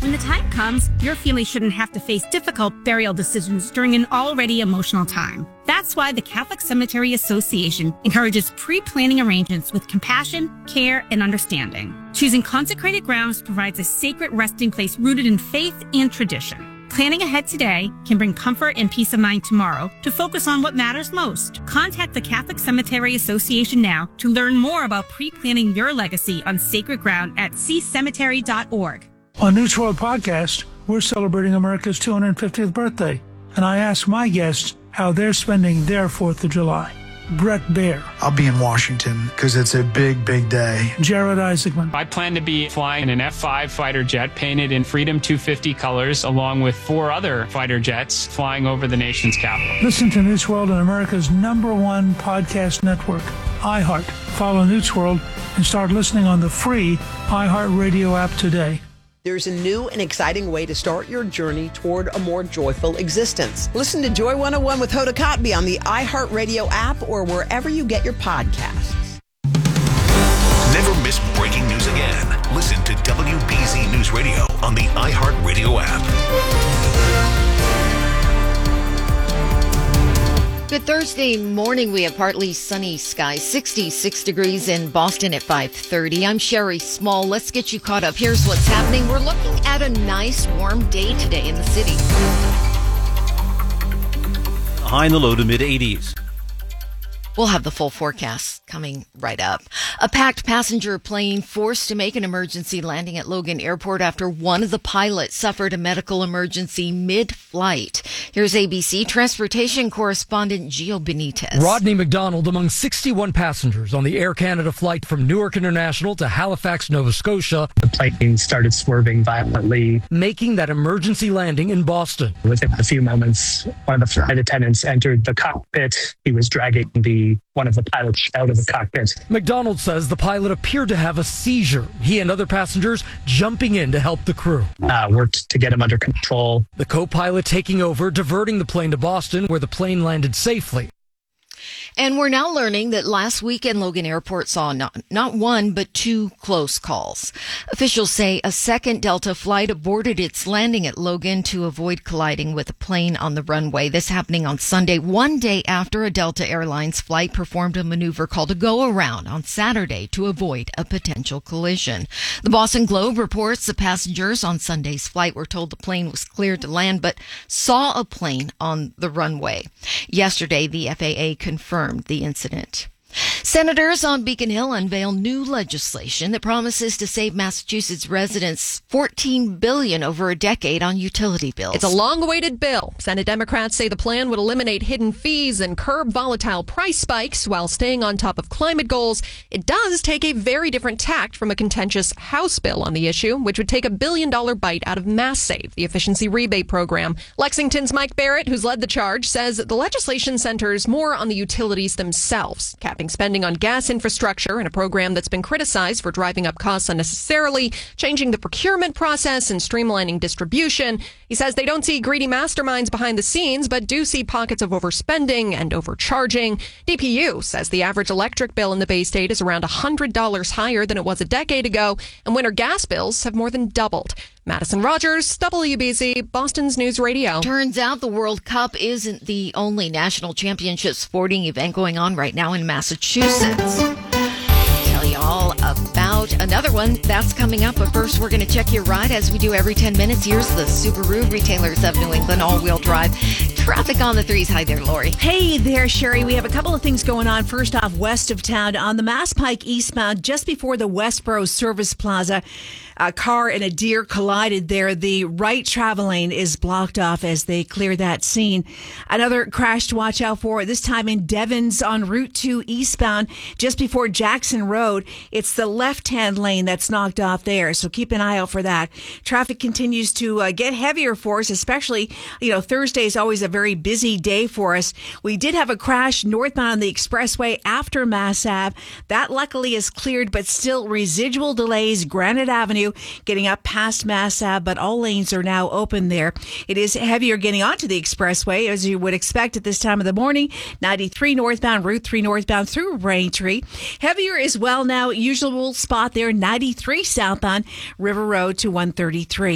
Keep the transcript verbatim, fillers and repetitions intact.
when the time comes, your family shouldn't have to face difficult burial decisions during an already emotional time. That's why the Catholic Cemetery Association encourages pre-planning arrangements with compassion, care, and understanding. Choosing consecrated grounds provides a sacred resting place rooted in faith and tradition. Planning ahead today can bring comfort and peace of mind tomorrow to focus on what matters most. Contact the Catholic Cemetery Association now to learn more about pre-planning your legacy on sacred ground at c cemetery dot org. On News World Podcast, we're celebrating America's two hundred fiftieth birthday, and I ask my guests how they're spending their fourth of July. Brett Baer. I'll be in Washington because it's a big, big day. Jared Isaacman. I plan to be flying an F five fighter jet painted in Freedom two fifty colors, along with four other fighter jets flying over the nation's capital. Listen to News World on America's number one podcast network, iHeart. Follow News World and start listening on the free iHeartRadio app today. There's a new and exciting way to start your journey toward a more joyful existence. Listen to Joy one oh one with Hoda Kotb on the iHeartRadio app or wherever you get your podcasts. Never miss breaking news again. Listen to W B Z News Radio on the iHeartRadio app. Good Thursday morning. We have partly sunny skies, sixty-six degrees in Boston at five thirty. I'm Sherry Small. Let's get you caught up. Here's what's happening. We're looking at a nice warm day today in the city. High in the low to mid eighties. We'll have the full forecast coming right up. A packed passenger plane forced to make an emergency landing at Logan Airport after one of the pilots suffered a medical emergency mid-flight. Here's A B C transportation correspondent Gio Benitez. Rodney McDonald among sixty-one passengers on the Air Canada flight from Newark International to Halifax, Nova Scotia. The plane started swerving violently, making that emergency landing in Boston. Within a few moments, one of the flight attendants entered the cockpit. He was dragging the one of the pilots out of the cockpit. McDonald says the pilot appeared to have a seizure. He and other passengers jumping in to help the crew. Uh, worked to get him under control. The co-pilot taking over, diverting the plane to Boston, where the plane landed safely. And we're now learning that last weekend Logan Airport saw not, not one, but two close calls. Officials say a second Delta flight aborted its landing at Logan to avoid colliding with a plane on the runway. This happening on Sunday, one day after a Delta Airlines flight performed a maneuver called a go-around on Saturday to avoid a potential collision. The Boston Globe reports the passengers on Sunday's flight were told the plane was cleared to land, but saw a plane on the runway. Yesterday, the F A A confirmed the incident. Senators on Beacon Hill unveil new legislation that promises to save Massachusetts residents fourteen billion dollars over a decade on utility bills. It's a long-awaited bill. Senate Democrats say the plan would eliminate hidden fees and curb volatile price spikes while staying on top of climate goals. It does take a very different tact from a contentious House bill on the issue, which would take a billion-dollar bite out of MassSave, the efficiency rebate program. Lexington's Mike Barrett, who's led the charge, says the legislation centers more on the utilities themselves, capping spending on gas infrastructure in a program that's been criticized for driving up costs unnecessarily, changing the procurement process and streamlining distribution. He says they don't see greedy masterminds behind the scenes, but do see pockets of overspending and overcharging. D P U says the average electric bill in the Bay State is around one hundred dollars higher than it was a decade ago, and winter gas bills have more than doubled. Madison Rogers, W B Z, Boston's News Radio. Turns out the World Cup isn't the only national championship sporting event going on right now in Massachusetts. Tell you all about another one that's coming up, but first we're going to check your ride as we do every ten minutes. Here's the Subaru Retailers of New England all-wheel drive. Traffic on the threes. Hi there, Lori. Hey there, Sherry. We have a couple of things going on. First off, west of town on the Mass Pike eastbound, just before the Westboro Service Plaza. A car and a deer collided there. The right travel lane is blocked off as they clear that scene. Another crash to watch out for, this time in Devens on Route two eastbound, just before Jackson Road. It's the left-hand lane that's knocked off there, so keep an eye out for that. Traffic continues to uh, get heavier for us, especially, you know, Thursday is always a very busy day for us. We did have a crash northbound on the expressway after Mass Ave. That luckily is cleared, but still residual delays. Granite Avenue getting up past Mass Ave, but all lanes are now open there. It is heavier getting onto the expressway, as you would expect at this time of the morning. ninety-three northbound, Route three northbound through Braintree. Heavier as well now, usual spot there, ninety-three southbound, River Road to one thirty-three.